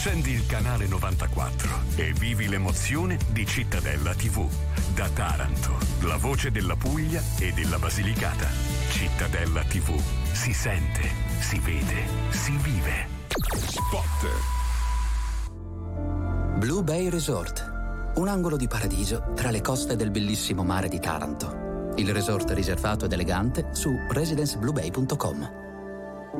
Accendi il canale 94 e vivi l'emozione di Cittadella TV. Da Taranto, la voce della Puglia e della Basilicata. Cittadella TV. Si sente, si vede, si vive. Spot. Blue Bay Resort. Un angolo di paradiso tra le coste del bellissimo mare di Taranto. Il resort riservato ed elegante su residencebluebay.com.